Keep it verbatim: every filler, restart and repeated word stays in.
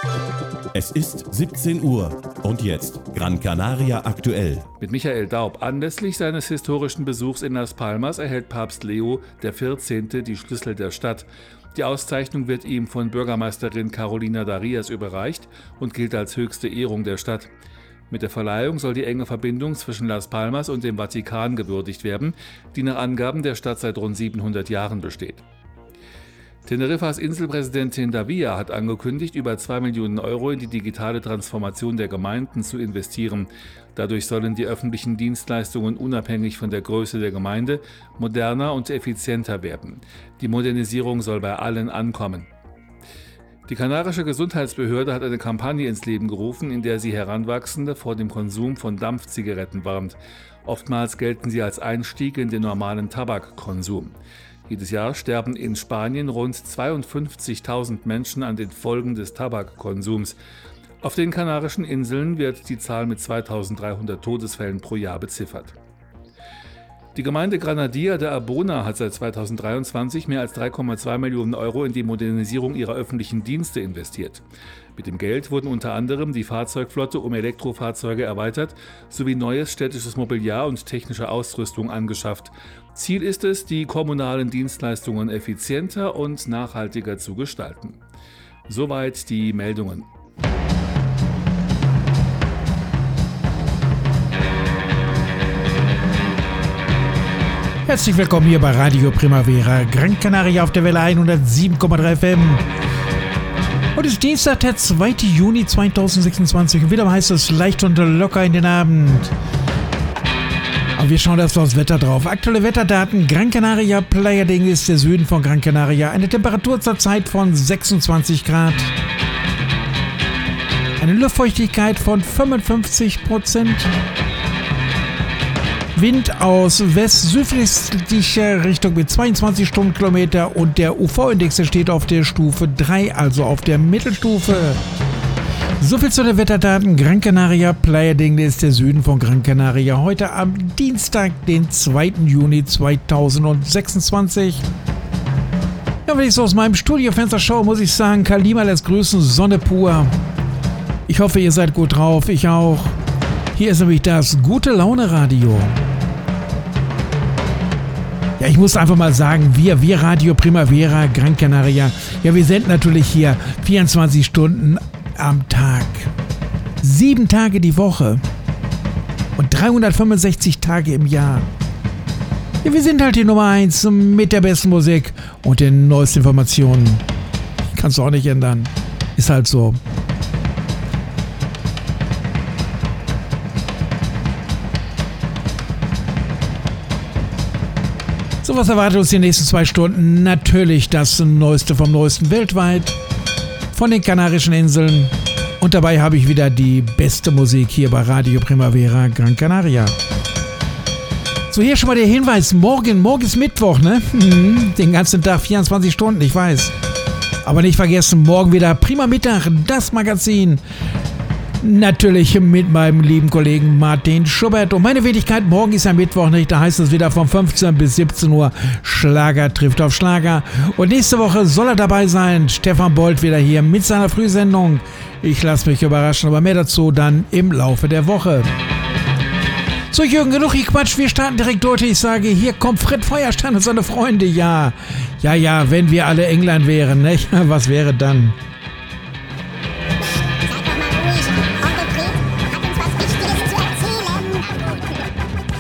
Es ist siebzehn Uhr und jetzt Gran Canaria aktuell. Mit Michael Daub. Anlässlich seines historischen Besuchs in Las Palmas erhält Papst Leo der vierzehnte die Schlüssel der Stadt. Die Auszeichnung wird ihm von Bürgermeisterin Carolina Darias überreicht und gilt als höchste Ehrung der Stadt. Mit der Verleihung soll die enge Verbindung zwischen Las Palmas und dem Vatikan gewürdigt werden, die nach Angaben der Stadt seit rund siebenhundert Jahren besteht. Teneriffas Inselpräsidentin Davia hat angekündigt, über zwei Millionen Euro in die digitale Transformation der Gemeinden zu investieren. Dadurch sollen die öffentlichen Dienstleistungen unabhängig von der Größe der Gemeinde moderner und effizienter werden. Die Modernisierung soll bei allen ankommen. Die kanarische Gesundheitsbehörde hat eine Kampagne ins Leben gerufen, in der sie Heranwachsende vor dem Konsum von Dampfzigaretten warnt. Oftmals gelten sie als Einstieg in den normalen Tabakkonsum. Jedes Jahr sterben in Spanien rund zweiundfünfzigtausend Menschen an den Folgen des Tabakkonsums. Auf den Kanarischen Inseln wird die Zahl mit zweitausenddreihundert Todesfällen pro Jahr beziffert. Die Gemeinde Granadilla de Arbona hat seit zweitausenddreiundzwanzig mehr als drei Komma zwei Millionen Euro in die Modernisierung ihrer öffentlichen Dienste investiert. Mit dem Geld wurden unter anderem die Fahrzeugflotte um Elektrofahrzeuge erweitert sowie neues städtisches Mobiliar und technische Ausrüstung angeschafft. Ziel ist es, die kommunalen Dienstleistungen effizienter und nachhaltiger zu gestalten. Soweit die Meldungen. Herzlich willkommen hier bei Radio Primavera, Gran Canaria auf der Welle hundertsieben Komma drei F M. Heute ist Dienstag, der zweite Juni zweitausendsechsundzwanzig und wieder heißt es leicht und locker in den Abend. Aber wir schauen erst aufs Wetter drauf. Aktuelle Wetterdaten: Gran Canaria, Playa de Ingles, der Süden von Gran Canaria. Eine Temperatur zurzeit von sechsundzwanzig Grad. Eine Luftfeuchtigkeit von fünfundfünfzig Prozent. Wind aus west-südwestlicher Richtung mit zweiundzwanzig Stundenkilometer und der U V-Index steht auf der Stufe drei, also auf der Mittelstufe. Soviel zu den Wetterdaten. Gran Canaria, Playa de Ingles, der Süden von Gran Canaria. Heute am Dienstag, den zweiten Juni zweitausendsechsundzwanzig. Ja, wenn ich so aus meinem Studiofenster schaue, muss ich sagen, Kalima lässt grüßen, Sonne pur. Ich hoffe, ihr seid gut drauf, ich auch. Hier ist nämlich das Gute-Laune-Radio. Ja, ich muss einfach mal sagen, wir, wir Radio Primavera, Gran Canaria, ja, wir senden natürlich hier vierundzwanzig Stunden am Tag. Sieben Tage die Woche. Und dreihundertfünfundsechzig Tage im Jahr. Ja, wir sind halt die Nummer eins mit der besten Musik und den neuesten Informationen. Kannst du auch nicht ändern. Ist halt so. So, was erwartet uns die nächsten zwei Stunden? Natürlich das Neueste vom Neuesten weltweit, von den Kanarischen Inseln. Und dabei habe ich wieder die beste Musik hier bei Radio Primavera Gran Canaria. So, hier schon mal der Hinweis, morgen, morgen ist Mittwoch, ne? Den ganzen Tag, vierundzwanzig Stunden, ich weiß. Aber nicht vergessen, morgen wieder Prima Mittag, das Magazin. Natürlich mit meinem lieben Kollegen Martin Schubert. Und meine Wenigkeit, morgen ist ja Mittwoch, nicht? Da heißt es wieder von fünfzehn bis siebzehn Uhr Schlager trifft auf Schlager. Und nächste Woche soll er dabei sein, Stefan Bolt wieder hier mit seiner Frühsendung. Ich lasse mich überraschen, aber mehr dazu dann im Laufe der Woche. So, Jürgen, genug gequatscht, wir starten direkt durch. Ich sage, hier kommt Fred Feuerstein und seine Freunde. Ja, ja, ja, wenn wir alle England wären, nicht? Was wäre dann?